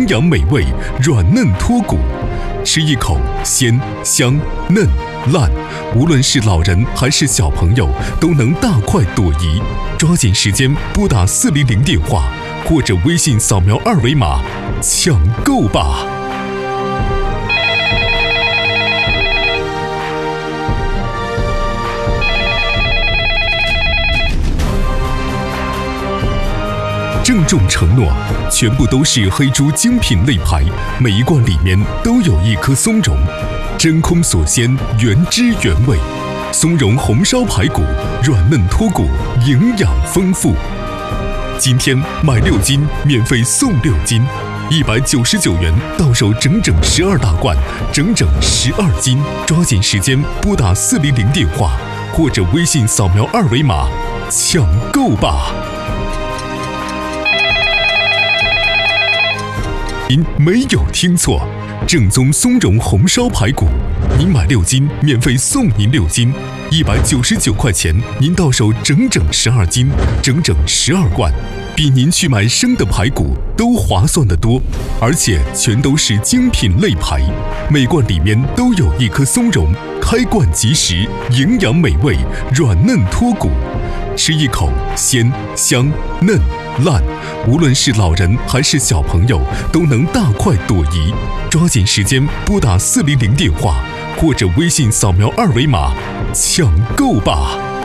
养美味，软嫩脱骨，吃一口鲜香嫩烂，无论是老人还是小朋友都能大快朵颐。抓紧时间拨打400电话或者微信扫描2维码抢购吧。郑重承诺，全部都是黑猪精品肋排，每一罐里面都有一颗松茸，真空锁鲜，原汁原味。松茸红烧排骨，软嫩脱骨，营养丰富。今天买6斤，免费送6斤，199元到手整整12大罐，整整12斤。抓紧时间拨打400电话或者微信扫描2维码抢购吧。您没有听错，正宗松茸红烧排骨，您买6斤，免费送您6斤，199块钱，您到手整整12斤，整整12罐，比您去买生的排骨都划算得多，而且全都是精品肋排，每罐里面都有一颗松茸，开罐即食，营养美味，软嫩脱骨，吃一口鲜香嫩烂，无论是老人还是小朋友都能大快朵颐。抓紧时间拨打400电话或者微信扫描2维码抢购吧。